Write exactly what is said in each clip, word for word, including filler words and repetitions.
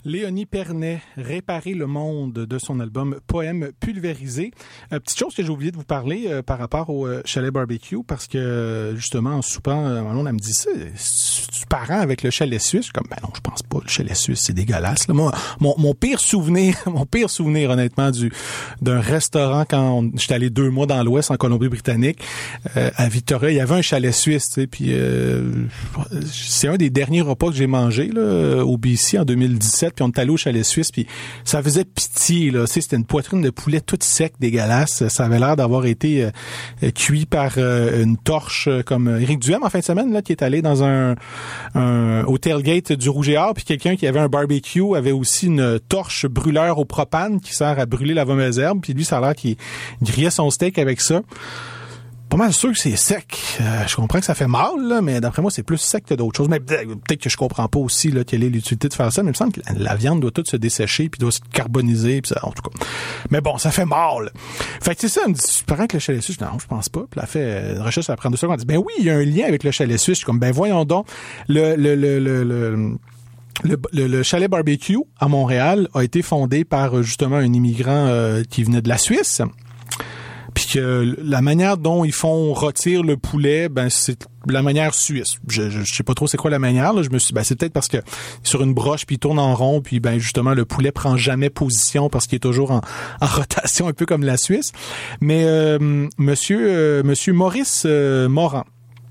Léonie Pernet, Réparer le monde de son album Poème pulvérisé. Euh, petite chose que j'ai oublié de vous parler euh, par rapport au euh, chalet barbecue, parce que euh, justement en soupant, euh, on elle me dit ça, tu parents avec le chalet suisse? Je suis comme, ben non, je pense pas, le chalet suisse, c'est dégueulasse. Là. Moi, mon, mon pire souvenir, mon pire souvenir honnêtement du d'un restaurant quand j'étais allé deux mois dans l'Ouest en Colombie-Britannique, euh, à Victoria, il y avait un chalet suisse, tu sais, puis euh, c'est un des derniers repas que j'ai mangé là, au B C en deux mille dix-sept. Puis on est allé au chalet suisse, puis ça faisait pitié, là. Tu sais, c'était une poitrine de poulet toute sec, dégueulasse. Ça avait l'air d'avoir été euh, cuit par euh, une torche, euh, comme Éric Duhem en fin de semaine, là, qui est allé dans un, un au tailgate du Rouge et Or, puis quelqu'un qui avait un barbecue avait aussi une torche brûleur au propane qui sert à brûler la mauvaise herbe, puis lui, ça a l'air qu'il grillait son steak avec ça. Pas mal sûr que c'est sec. Euh, je comprends que ça fait mal, là, mais d'après moi, c'est plus sec que d'autres choses. Mais peut-être que je comprends pas aussi là, quelle est l'utilité de faire ça. Mais il me semble que la, la viande doit toute se dessécher puis doit se carboniser. Puis ça, en tout cas. Mais bon, ça fait mal. Fait que c'est ça, elle me dit, tu parles avec le chalet suisse? Non, je pense pas. Puis elle fait une recherche, ça prend deux secondes. Elle dit, ben oui, il y a un lien avec le chalet suisse. Je suis comme, ben voyons donc. Le, le, le, le, le Le, le, le chalet barbecue à Montréal a été fondé par justement un immigrant euh, qui venait de la Suisse. Puis que la manière dont ils font rôtir le poulet, ben c'est la manière suisse. Je, je, je sais pas trop c'est quoi la manière. Là. Je me suis, ben c'est peut-être parce que sur une broche puis il tourne en rond puis ben justement le poulet prend jamais position parce qu'il est toujours en, en rotation un peu comme la Suisse. Mais euh, Monsieur euh, Monsieur Maurice euh, Morin,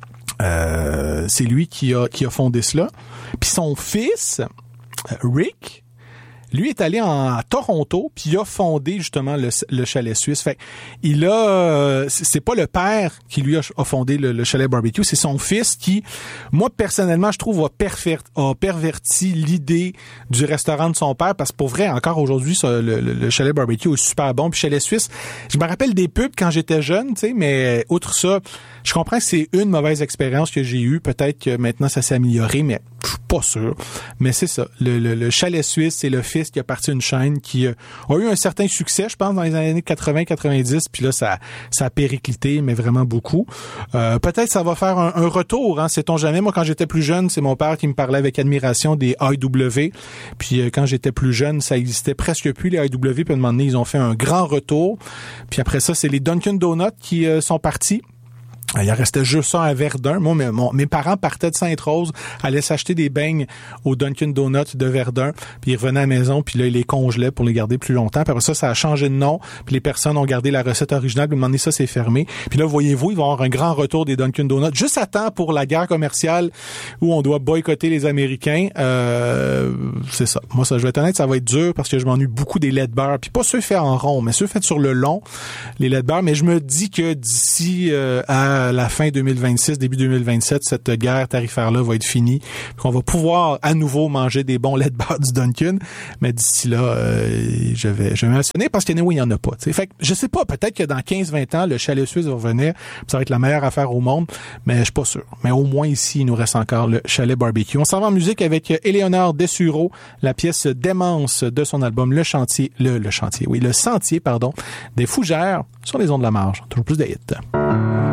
euh, c'est lui qui a qui a fondé cela. Puis son fils Rick, lui est allé en, à Toronto puis il a fondé justement le, le chalet suisse. Fait il a euh, c'est pas le père qui lui a, a fondé le, le chalet barbecue, c'est son fils qui, moi personnellement, je trouve a, perfer, a perverti l'idée du restaurant de son père parce que pour vrai, encore aujourd'hui, ça, le, le, le chalet barbecue est super bon. Puis chalet suisse, je me rappelle des pubs quand j'étais jeune, tu sais, mais outre ça, je comprends que c'est une mauvaise expérience que j'ai eue. Peut-être que maintenant ça s'est amélioré, mais je suis pas sûr. Mais c'est ça, le, le, le chalet suisse, c'est le fils qui a parti une chaîne qui euh, a eu un certain succès, je pense, dans les années quatre-vingts quatre-vingt-dix, puis là, ça, ça a périclité, mais vraiment beaucoup. Euh, peut-être ça va faire un, un retour, hein, sait-on jamais. Moi, quand j'étais plus jeune, c'est mon père qui me parlait avec admiration des I W, puis euh, quand j'étais plus jeune, ça existait presque plus, les I W, puis à un moment donné, ils ont fait un grand retour. Puis après ça, c'est les Dunkin' Donuts qui euh, sont partis. Il en restait juste ça à Verdun. Moi, mes, mon, mes parents partaient de Sainte-Rose, allaient s'acheter des beignes au Dunkin' Donuts de Verdun, puis ils revenaient à la maison, puis là, ils les congelaient pour les garder plus longtemps. Puis après ça, ça a changé de nom, puis les personnes ont gardé la recette originale, puis à un moment donné, ça, c'est fermé. Puis là, voyez-vous, il va y avoir un grand retour des Dunkin' Donuts, juste à temps pour la guerre commerciale où on doit boycotter les Américains. Euh, c'est ça. Moi, ça, je vais être honnête, ça va être dur parce que je m'ennuie beaucoup des laits de beurre. Puis pas ceux faits en rond, mais ceux faits sur le long, les laits de beurre. Mais je me dis que d'ici euh, à la fin deux mille vingt-six, début deux mille vingt-sept, cette guerre tarifaire-là va être finie. Qu'on va pouvoir à nouveau manger des bons laits de beurre du Dunkin'. Mais d'ici là, euh, je vais je vais mentionner parce qu'il y en a où il n'y en a pas. T'sais. Fait que je sais pas, peut-être que dans quinze vingt ans, le chalet suisse va revenir. Ça va être la meilleure affaire au monde, mais je suis pas sûr. Mais au moins ici, il nous reste encore le chalet barbecue. On s'en va en musique avec Éléonore Dessureau, la pièce Démence de son album Le Chantier, le, le chantier, oui, le Sentier, pardon, des Fougères sur les ondes de la marge. Toujours plus de hits.